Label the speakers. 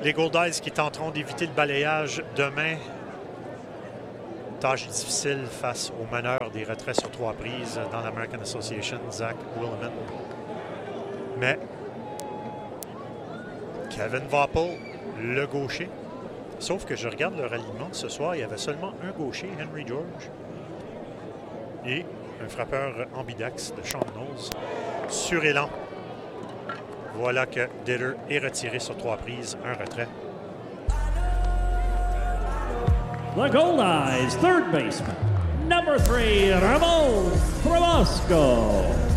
Speaker 1: Les Goldeyes qui tenteront d'éviter le balayage demain. Tâche difficile face au meneur des retraits sur 3 prises dans l'American Association, Zach Willeman. Mais Kevin Voppel, le gaucher. Sauf que je regarde leur alignement ce soir, il y avait seulement un gaucher, Henry George, et un frappeur ambidex de Sean Knowles. Sur élan. Voilà que Ditter est retiré sur 3 prises, un retrait.
Speaker 2: The Goldeyes, third baseman, number 3, Ramon Trabuasco.